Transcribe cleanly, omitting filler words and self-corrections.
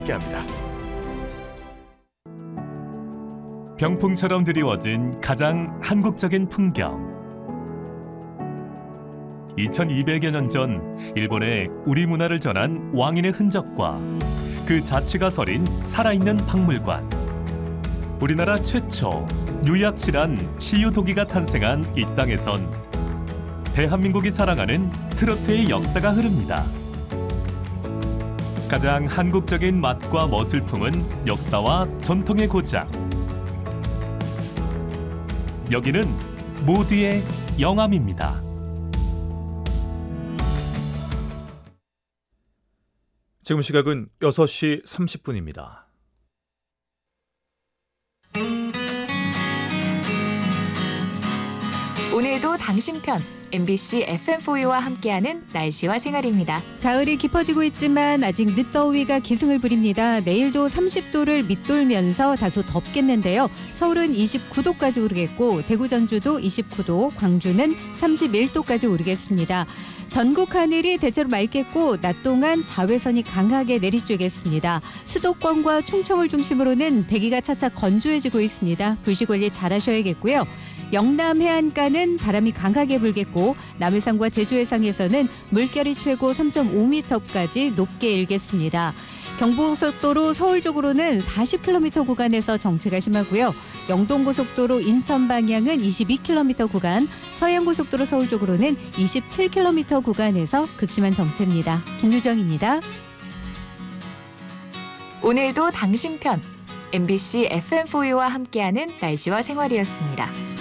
함께합니다. 병풍처럼 드리워진 가장 한국적인 풍경. 2200여 년 전 일본에 우리 문화를 전한 왕인의 흔적과 그 자취가 서린 살아있는 박물관. 우리나라 최초 유약실한 시유도기가 탄생한 이 땅에선 대한민국이 사랑하는 트로트의 역사가 흐릅니다. 가장 한국적인 맛과 멋을 품은 역사와 전통의 고장. 여기는 모두의 영암입니다. 지금 시각은 6시 30분입니다. 오늘도 당신 편 MBC FM4U와 함께하는 날씨와 생활입니다. 가을이 깊어지고 있지만 아직 늦더위가 기승을 부립니다. 내일도 30도를 밑돌면서 다소 덥겠는데요. 서울은 29도까지 오르겠고 대구 전주도 29도, 광주는 31도까지 오르겠습니다. 전국 하늘이 대체로 맑겠고 낮 동안 자외선이 강하게 내리쬐겠습니다. 수도권과 충청을 중심으로는 대기가 차차 건조해지고 있습니다. 불씨 관리 잘하셔야겠고요. 영남 해안가는 바람이 강하게 불겠고 남해상과 제주 해상에서는 물결이 최고 3.5m까지 높게 일겠습니다. 경부고속도로 서울 쪽으로는 40km 구간에서 정체가 심하고요. 영동고속도로 인천 방향은 22km 구간, 서해안고속도로 서울 쪽으로는 27km 구간에서 극심한 정체입니다. 김유정입니다. 오늘도 당신 편 MBC FM4U와 함께하는 날씨와 생활이었습니다.